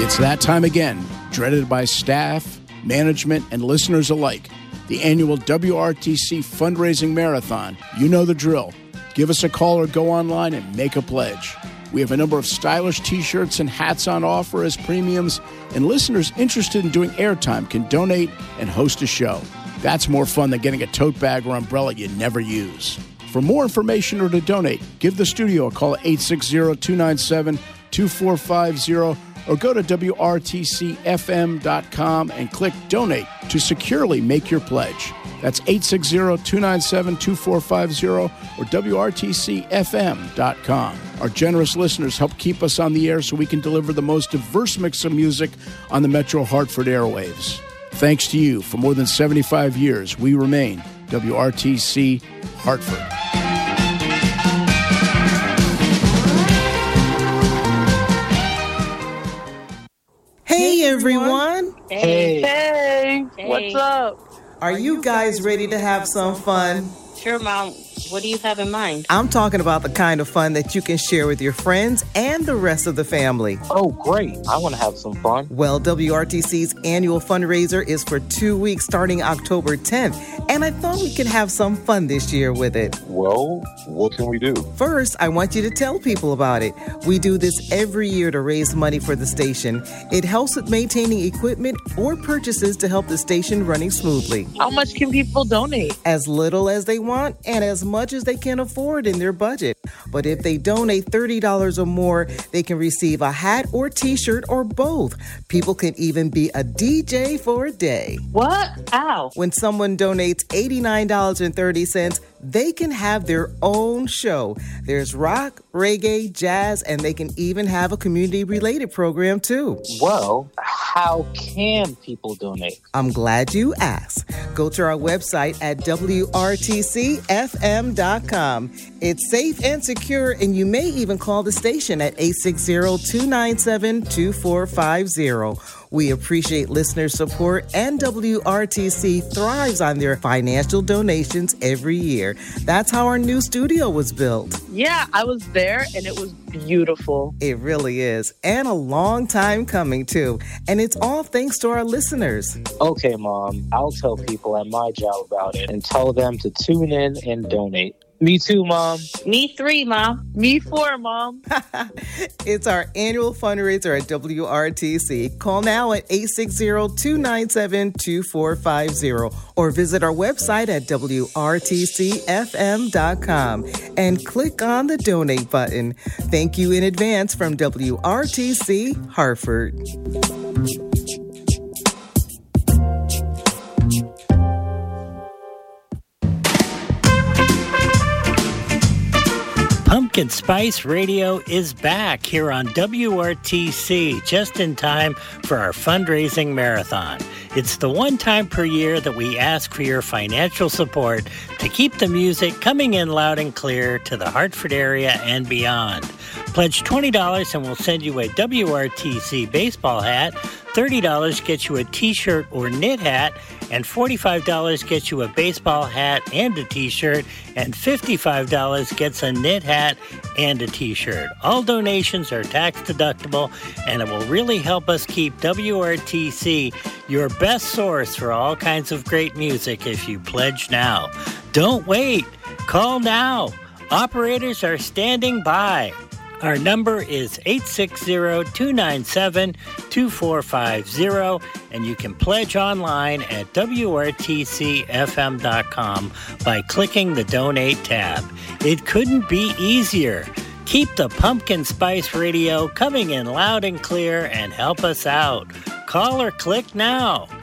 It's that time again, dreaded by staff, management, and listeners alike. The annual WRTC Fundraising Marathon. You know the drill. Give us a call or go online and make a pledge. We have a number of stylish t-shirts and hats on offer as premiums, and listeners interested in doing airtime can donate and host a show. That's more fun than getting a tote bag or umbrella you never use. For more information or to donate, give the studio a call at 860-297-2450 or go to WRTCFM.com and click Donate to securely make your pledge. That's 860-297-2450 or WRTCFM.com. Our generous listeners help keep us on the air so we can deliver the most diverse mix of music on the Metro Hartford airwaves. Thanks to you, for more than 75 years, we remain WRTC Hartford. Hey, everyone. Hey. What's up? Are you guys ready to have some fun? Sure, Mom. What do you have in mind? I'm talking about the kind of fun that you can share with your friends and the rest of the family. Oh, great. I want to have some fun. Well, WRTC's annual fundraiser is for 2 weeks starting October 10th, and I thought we could have some fun this year with it. Well, what can we do? First, I want you to tell people about it. We do this every year to raise money for the station. It helps with maintaining equipment or purchases to help the station running smoothly. How much can people donate? As little as they want and as much as they can afford in their budget. But if they donate $30 or more, they can receive a hat or t-shirt or both. People can even be a DJ for a day. What? How? When someone donates $89.30, they can have their own show. There's rock, reggae, jazz, and they can even have a community-related program too. Well, how can people donate? I'm glad you asked. Go to our website at WRTCFM.com. It's safe and secure, and you may even call the station at 860-297-2450. We appreciate listener support, and WRTC thrives on their financial donations every year. That's how our new studio was built. Yeah, I was there, and it was beautiful. It really is, and a long time coming, too. And it's all thanks to our listeners. Okay, Mom, I'll tell people at my job about it and tell them to tune in and donate. Me too, Mom. Me 3, Mom. Me 4, Mom. It's our annual fundraiser at WRTC. Call now at 860-297-2450 or visit our website at WRTCFM.com and click on the donate button. Thank you in advance from WRTC Hartford. Pumpkin Spice Radio is back here on WRTC, just in time for our fundraising marathon. It's the one time per year that we ask for your financial support to keep the music coming in loud and clear to the Hartford area and beyond. Pledge $20 and we'll send you a WRTC baseball hat. $30 gets you a t-shirt or knit hat, and $45 gets you a baseball hat and a t-shirt, and $55 gets a knit hat and a t-shirt. All donations are tax deductible, and it will really help us keep WRTC your best source for all kinds of great music if you pledge now. Don't wait. Call now. Operators are standing by. Our number is 860-297-2450, and you can pledge online at WRTCFM.com by clicking the Donate tab. It couldn't be easier. Keep the Pumpkin Spice Radio coming in loud and clear and help us out. Call or click now.